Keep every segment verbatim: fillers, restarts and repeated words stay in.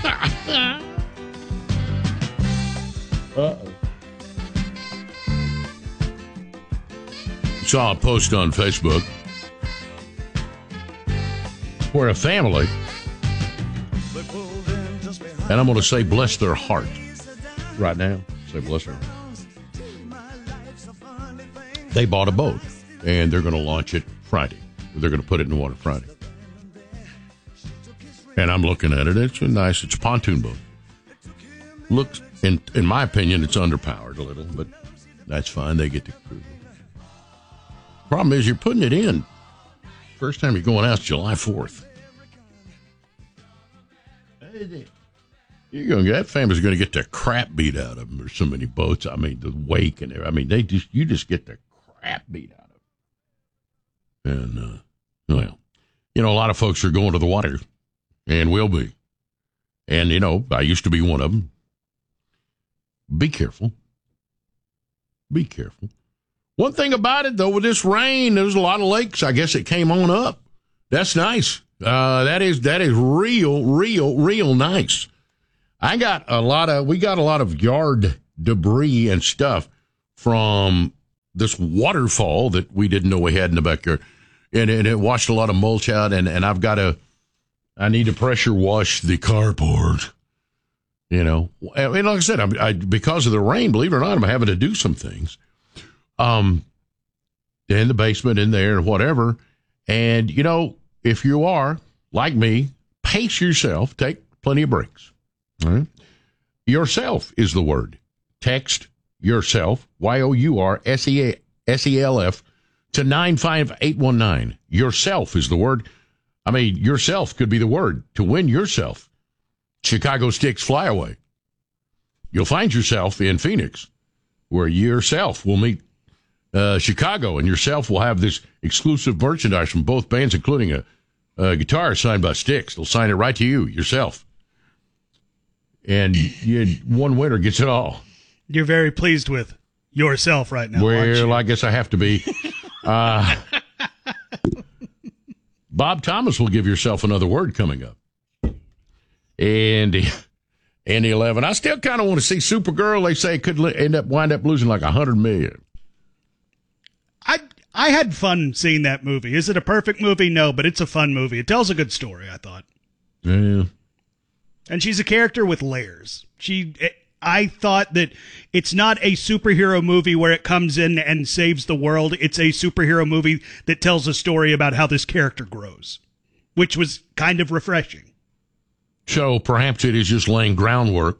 Uh-oh. Saw a post on Facebook where a family, and I'm going to say bless their heart right now. Say bless their heart. They bought a boat, and they're going to launch it Friday. They're going to put it in the water Friday. And I'm looking at it. It's a nice, it's a pontoon boat. Looks, in in my opinion, it's underpowered a little, but that's fine. They get to cruise it. Problem is, you're putting it in. First time you're going out is July fourth. You're going to, that family's going to get the crap beat out of them. There's so many boats. I mean, the wake and everything. I mean, they just, you just get the crap beat out of them. And, uh, well, you know, a lot of folks are going to the water and will be. And, you know, I used to be one of them. Be careful. Be careful. One thing about it, though, with this rain, there's a lot of lakes. I guess it came on up. That's nice. Uh, that is that is real, real, real nice. I got a lot of, we got a lot of yard debris and stuff from this waterfall that we didn't know we had in the backyard. And, and it washed a lot of mulch out, and, and I've got to, I need to pressure wash the carport. You know, and like I said, I'm, I, because of the rain, believe it or not, I'm having to do some things. Um, in the basement, in there, whatever. And, you know, if you are, like me, pace yourself, take plenty of breaks. All right? Yourself is the word. Text yourself, Y O U R S E L F, to nine five eight one nine. Yourself is the word. I mean, yourself could be the word to win yourself. Chicago Sticks Flyaway. You'll find yourself in Phoenix, where yourself will meet uh, Chicago, and yourself will have this exclusive merchandise from both bands, including a, a guitar signed by Sticks. They'll sign it right to you, yourself. And you, one winner gets it all. You're very pleased with yourself right now, aren't you? Well, I guess I have to be. Uh, Bob Thomas will give yourself another word coming up. And Andy eleven. I still kind of want to see Supergirl. They say it could end up wind up losing like a hundred million. I I had fun seeing that movie. Is it a perfect movie? No, but it's a fun movie. It tells a good story, I thought. Yeah. And she's a character with layers. She, I thought that it's not a superhero movie where it comes in and saves the world. It's a superhero movie that tells a story about how this character grows, which was kind of refreshing. So perhaps it is just laying groundwork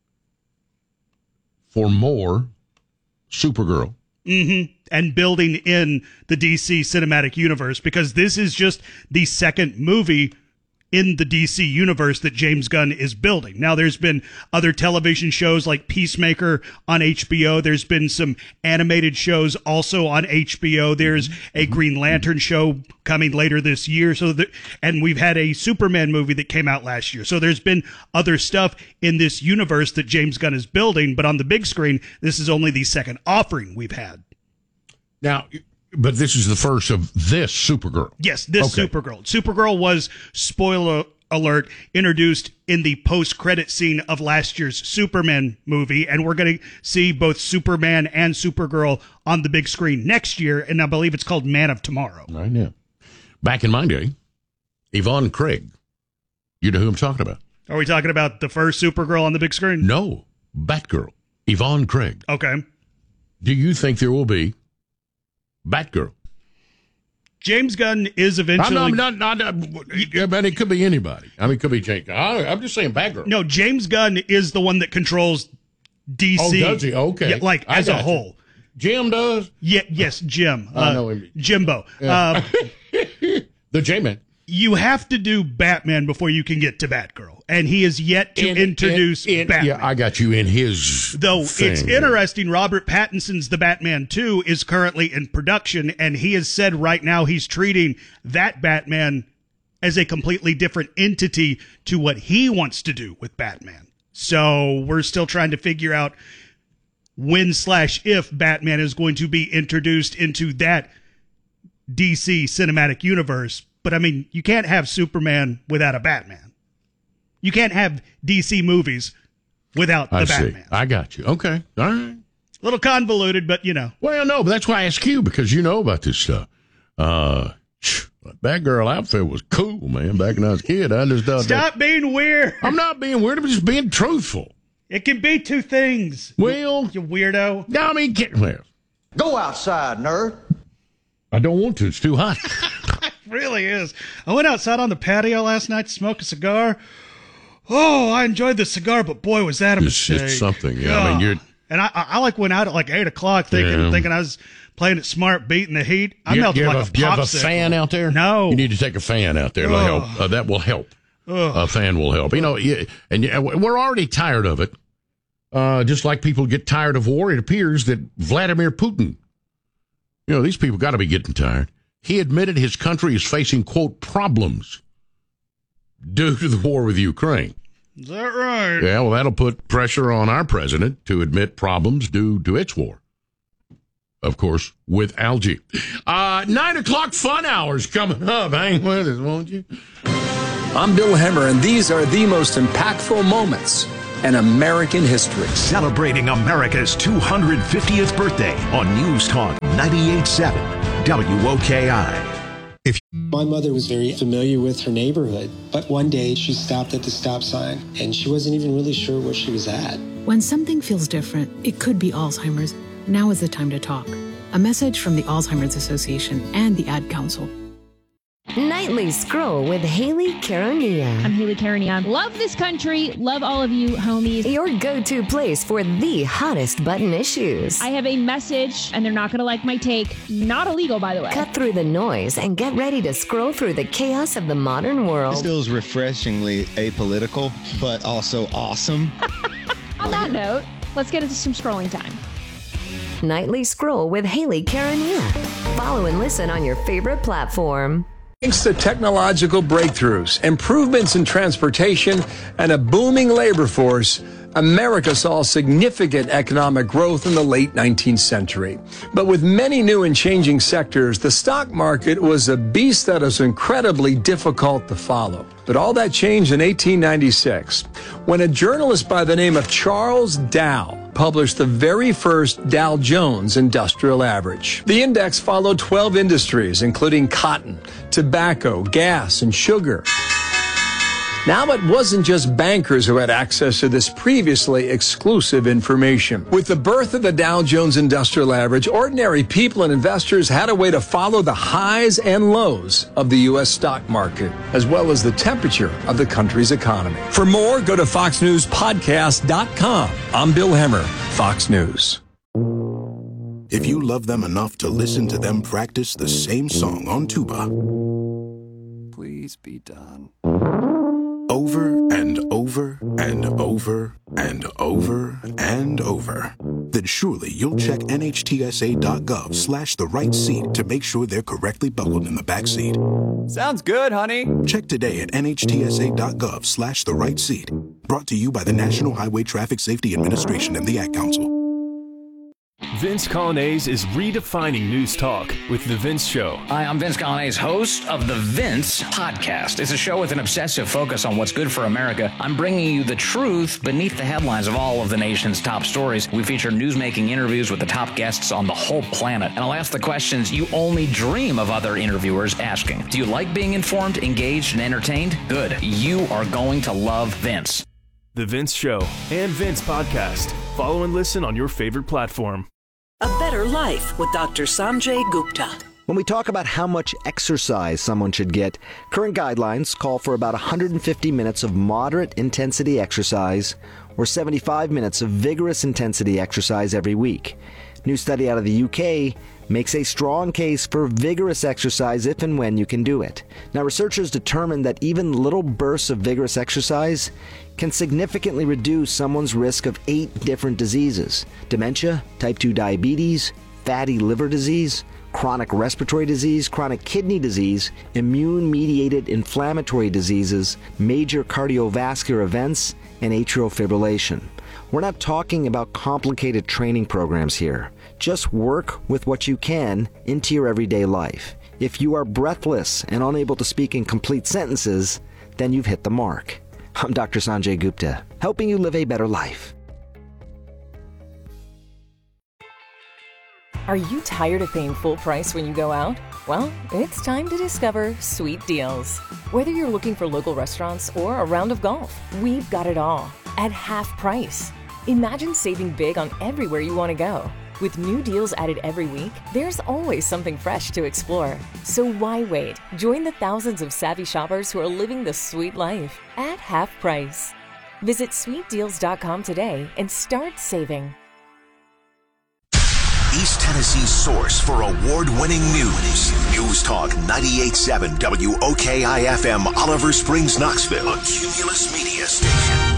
for more Supergirl. Mm-hmm. And building in the D C cinematic universe, because this is just the second movie in the D C universe that James Gunn is building. Now, there's been other television shows like Peacemaker on H B O. There's been some animated shows also on H B O. There's a Green Lantern show coming later this year. So, the, and we've had a Superman movie that came out last year. So there's been other stuff in this universe that James Gunn is building. But on the big screen, this is only the second offering we've had. Now, but this is the first of this Supergirl. Yes, this okay. Supergirl. Supergirl was, spoiler alert, introduced in the post-credit scene of last year's Superman movie, and we're going to see both Superman and Supergirl on the big screen next year, and I believe it's called Man of Tomorrow. I know. Back in my day, Yvonne Craig. You know who I'm talking about. Are we talking about the first Supergirl on the big screen? No, Batgirl. Yvonne Craig. Okay. Do you think there will be Batgirl? James Gunn is eventually... I'm not, not, not, not but it could be anybody. I mean, it could be James. I'm just saying Batgirl. No, James Gunn is the one that controls D C. Oh, does he? Okay. Yeah, like, I as a you. whole. Jim does? Yeah, yes, Jim. I uh, know him. Jimbo. Yeah. Uh, the J-Man. You have to do Batman before you can get to Batgirl, and he is yet to in, introduce in, in, Batman. Yeah, I got you in his Though thing. It's interesting, Robert Pattinson's The Batman two is currently in production, and he has said right now he's treating that Batman as a completely different entity to what he wants to do with Batman. So we're still trying to figure out when slash if Batman is going to be introduced into that D C cinematic universe. But, I mean, you can't have Superman without a Batman. You can't have D C movies without the I Batman. see. I got you. Okay. All right. A little convoluted, but you know. Well, no, but that's why I ask you, because you know about this stuff. Uh, Batgirl outfit was cool, man. Back when I was a kid, I just thought Stop that, being weird. I'm not being weird. I'm just being truthful. It can be two things. Well, You weirdo. I mean, get, well, Go outside, nerd. I don't want to. It's too hot. It really is. I went outside on the patio last night to smoke a cigar. Oh, I enjoyed the cigar, but boy, was that a It's, mistake. it's something. Yeah, I mean, you're. And I, I, I like went out at like eight o'clock thinking, Yeah. thinking I was playing it smart, beating the heat. I you, melted you like have a, a, you have a popsicle. fan out there? No. You need to take a fan out there. It'll Ugh. help. Uh, that will help. Ugh. A fan will help. You know, yeah, and yeah, we're already tired of it. Uh, just like people get tired of war, it appears that Vladimir Putin, you know, these people got to be getting tired. He admitted his country is facing, quote, problems due to the war with Ukraine. Is that right? Yeah, well, that'll put pressure on our president to admit problems due to its war. Of course, with algae. Uh, nine o'clock fun hours coming up. Hang with us, won't you? I'm Bill Hemmer, and these are the most impactful moments in American history. Celebrating America's two hundred fiftieth birthday on News Talk ninety-eight point seven W O K I. My mother was very familiar with her neighborhood, but one day she stopped at the stop sign and she wasn't even really sure where she was at. When something feels different, it could be Alzheimer's. Now is the time to talk. A message from the Alzheimer's Association and the Ad Council. Nightly Scroll with Haley Caronia. I'm Haley Caronia. Love this country. Love all of you, homies. Your go-to place for the hottest button issues. I have a message, and they're not going to like my take. Not illegal, by the way. Cut through the noise and get ready to scroll through the chaos of the modern world. This feels refreshingly apolitical, but also awesome. On that note, let's get into some scrolling time. Nightly Scroll with Haley Caronia. Follow and listen on your favorite platform. Thanks to technological breakthroughs, improvements in transportation, and a booming labor force, America saw significant economic growth in the late nineteenth century. But with many new and changing sectors, the stock market was a beast that is incredibly difficult to follow. But all that changed in eighteen ninety-six, when a journalist by the name of Charles Dow published the very first Dow Jones Industrial Average. The index followed twelve industries, including cotton, tobacco, gas, and sugar. Now it wasn't just bankers who had access to this previously exclusive information. With the birth of the Dow Jones Industrial Average, ordinary people and investors had a way to follow the highs and lows of the U S stock market, as well as the temperature of the country's economy. For more, go to fox news podcast dot com. I'm Bill Hemmer, Fox News. If you love them enough to listen to them practice the same song on tuba, please be done. Over and over and over and over and over, then surely you'll check N H T S A dot gov slash the right seat to make sure they're correctly buckled in the back seat. Sounds good, honey. Check today at N H T S A dot gov slash the right seat. Brought to you by the National Highway Traffic Safety Administration and the Ad Council. Vince Colonnese is redefining news talk with The Vince Show. Hi, I'm Vince Colonnese, host of The Vince Podcast. It's a show with an obsessive focus on what's good for America. I'm bringing you the truth beneath the headlines of all of the nation's top stories. We feature news-making interviews with the top guests on the whole planet. And I'll ask the questions you only dream of other interviewers asking. Do you like being informed, engaged, and entertained? Good. You are going to love Vince. The Vince Show and Vince Podcast. Follow and listen on your favorite platform. A Better Life with Doctor Sanjay Gupta. When we talk about how much exercise someone should get, current guidelines call for about one hundred fifty minutes of moderate intensity exercise or seventy-five minutes of vigorous intensity exercise every week. New study out of the U K makes a strong case for vigorous exercise if and when you can do it. Now, researchers determined that even little bursts of vigorous exercise can significantly reduce someone's risk of eight different diseases: dementia, type two diabetes, fatty liver disease, chronic respiratory disease, chronic kidney disease, immune-mediated inflammatory diseases, major cardiovascular events, and atrial fibrillation. We're not talking about complicated training programs here. Just work with what you can into your everyday life. If you are breathless and unable to speak in complete sentences, then you've hit the mark. I'm Doctor Sanjay Gupta, helping you live a better life. Are you tired of paying full price when you go out? Well, it's time to discover Sweet Deals. Whether you're looking for local restaurants or a round of golf, we've got it all at half price. Imagine saving big on everywhere you want to go. With new deals added every week, there's always something fresh to explore. So why wait? Join the thousands of savvy shoppers who are living the sweet life at half price. Visit sweet deals dot com today and start saving. East Tennessee's source for award-winning news. News Talk ninety-eight point seven W O K I F M, Oliver Springs, Knoxville. A Cumulus Media Station.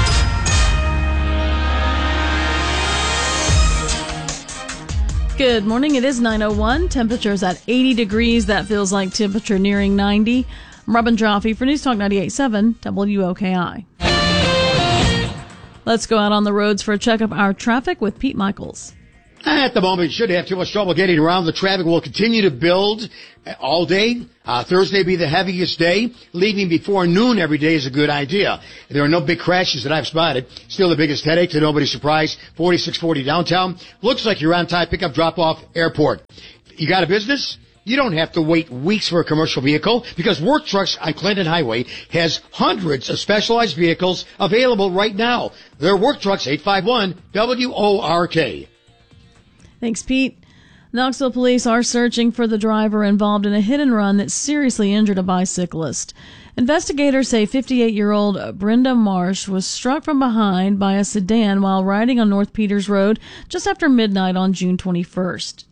Good morning. It is nine oh one. Temperature's at eighty degrees. That feels like temperature nearing ninety. I'm Robin Jaffe for News Talk ninety-eight point seven W O K I. Let's go out on the roads for a check of our traffic with Pete Michaels. At the moment, you shouldn't have too much trouble getting around. The traffic will continue to build all day. Uh, Thursday be the heaviest day. Leaving before noon every day is a good idea. There are no big crashes that I've spotted. Still the biggest headache, to nobody's surprise, forty-six forty downtown. Looks like you're on time pickup drop-off airport. You got a business? You don't have to wait weeks for a commercial vehicle because Work Trucks on Clinton Highway has hundreds of specialized vehicles available right now. They're Work Trucks, eight five one W O R K. Thanks, Pete. Knoxville police are searching for the driver involved in a hit and run that seriously injured a bicyclist. Investigators say fifty-eight-year-old Brenda Marsh was struck from behind by a sedan while riding on North Peters Road just after midnight on June twenty-first.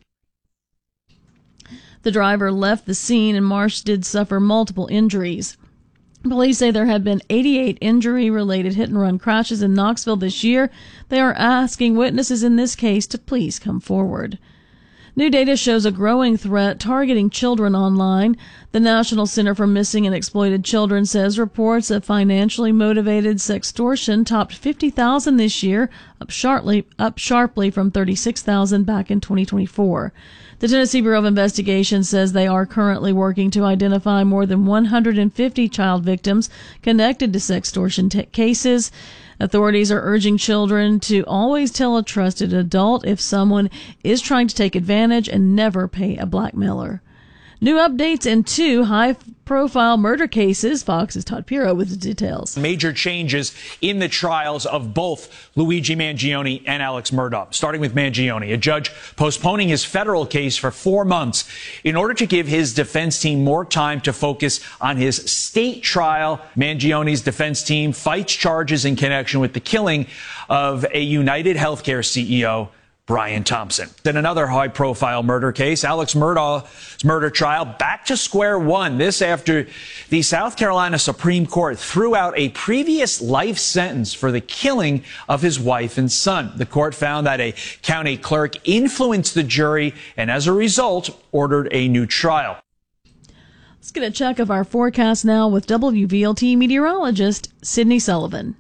The driver left the scene and Marsh did suffer multiple injuries. Police say there have been eighty-eight injury-related hit-and-run crashes in Knoxville this year. They are asking witnesses in this case to please come forward. New data shows a growing threat targeting children online. The National Center for Missing and Exploited Children says reports of financially motivated sextortion topped fifty thousand this year, up sharply, up sharply from thirty-six thousand back in twenty twenty-four. The Tennessee Bureau of Investigation says they are currently working to identify more than one hundred fifty child victims connected to sextortion t- cases. Authorities are urging children to always tell a trusted adult if someone is trying to take advantage and never pay a blackmailer. New updates in two high-profile murder cases. Fox's Todd Pirro with the details. Major changes in the trials of both Luigi Mangione and Alex Murdaugh. Starting with Mangione, a judge postponing his federal case for four months in order to give his defense team more time to focus on his state trial. Mangione's defense team fights charges in connection with the killing of a United Healthcare C E O, Brian Thompson. In another high-profile murder case, Alex Murdaugh's murder trial back to square one. This after the South Carolina Supreme Court threw out a previous life sentence for the killing of his wife and son. The court found that a county clerk influenced the jury and as a result ordered a new trial. Let's get a check of our forecast now with W V L T meteorologist Sydney Sullivan.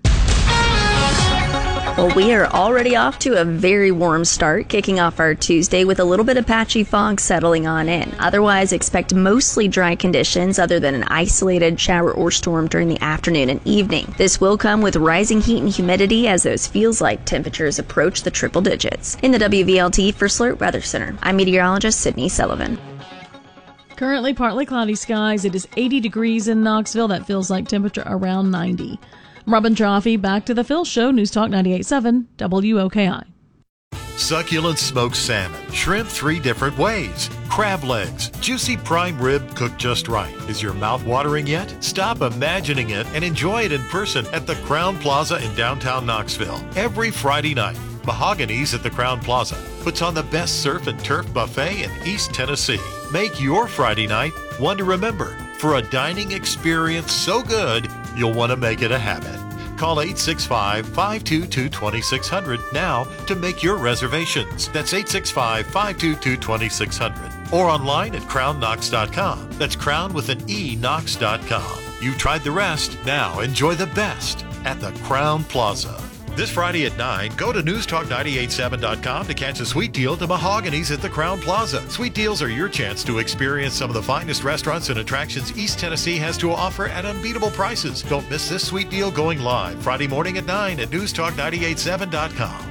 Well, we are already off to a very warm start, kicking off our Tuesday with a little bit of patchy fog settling on in. Otherwise, expect mostly dry conditions other than an isolated shower or storm during the afternoon and evening. This will come with rising heat and humidity as those feels-like temperatures approach the triple digits. In the W V L T for Slurp Weather Center, I'm meteorologist Sydney Sullivan. Currently partly cloudy skies. It is eighty degrees in Knoxville. That feels like temperature around ninety. Robin Jaffe, back to the Phil Show, News Talk ninety-eight point seven W O K I. Succulent smoked salmon, shrimp three different ways, crab legs, juicy prime rib cooked just right. Is your mouth watering yet? Stop imagining it and enjoy it in person at the Crown Plaza in downtown Knoxville. Every Friday night, Mahogany's at the Crown Plaza puts on the best surf and turf buffet in East Tennessee. Make your Friday night one to remember for a dining experience so good you'll want to make it a habit. Call eight six five, five two two, two six zero zero now to make your reservations. That's eight six five, five two two, two six zero zero. Or online at crown knox dot com. That's crown with an E, knox dot com. You've tried the rest. Now enjoy the best at the Crown Plaza. This Friday at nine, go to news talk nine eight seven dot com to catch a sweet deal to Mahogany's at the Crown Plaza. Sweet deals are your chance to experience some of the finest restaurants and attractions East Tennessee has to offer at unbeatable prices. Don't miss this sweet deal going live Friday morning at nine at news talk nine eight seven dot com.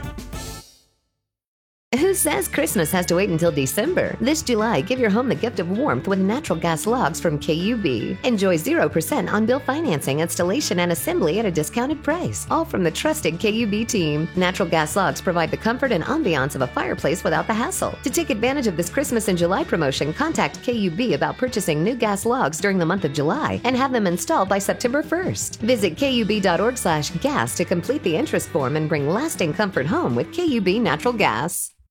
Who says Christmas has to wait until December? This July, give your home the gift of warmth with natural gas logs from K U B. Enjoy zero percent on-bill financing, installation, and assembly at a discounted price. All from the trusted K U B team. Natural gas logs provide the comfort and ambiance of a fireplace without the hassle. To take advantage of this Christmas in July promotion, contact K U B about purchasing new gas logs during the month of July and have them installed by September first. Visit kub.org slash gas to complete the interest form and bring lasting comfort home with K U B Natural Gas.